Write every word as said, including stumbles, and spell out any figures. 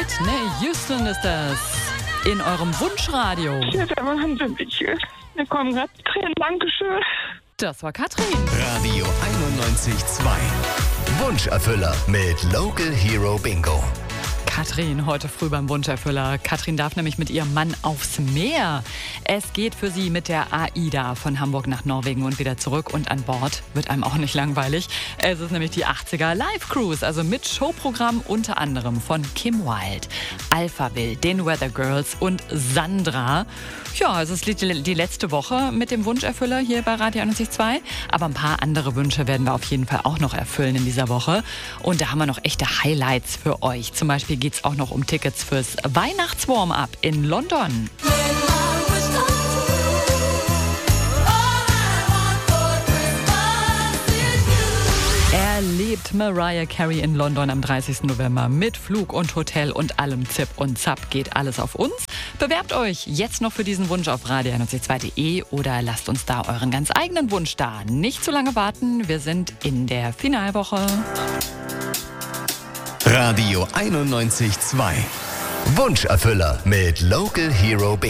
Whitney Houston ist das in eurem Wunschradio. Ja, der Wahnsinn, Michael. Mir kommen gerade Tränen. Dankeschön. Das war Katrin. Radio einundneunzig Komma zwei. Wunscherfüller mit Local Hero Bingo. Katrin heute früh beim Wunscherfüller. Katrin darf nämlich mit ihrem Mann aufs Meer. Es geht für sie mit der AIDA von Hamburg nach Norwegen und wieder zurück. Und an Bord wird einem auch nicht langweilig. Es ist nämlich die achtziger Live Cruise, also mit Showprogramm unter anderem von Kim Wilde, Alphaville, den Weather Girls und Sandra. Ja, es ist die, die letzte Woche mit dem Wunscherfüller hier bei Radio einundneunzig Komma zwei. Aber ein paar andere Wünsche werden wir auf jeden Fall auch noch erfüllen in dieser Woche. Und da haben wir noch echte Highlights für euch. Zum Beispiel geht es auch noch um Tickets fürs Weihnachts-Warm-Up in London. Erlebt Mariah Carey in London am dreißigsten November mit Flug und Hotel und allem Zip und Zap. Geht alles auf uns. Bewerbt euch jetzt noch für diesen Wunsch auf radio einundneunzig Komma zwei punkt de oder lasst uns da euren ganz eigenen Wunsch da. Nicht zu lange warten, wir sind in der Finalwoche. Radio einundneunzig Komma zwei. Wunscherfüller mit Local Hero Bingo.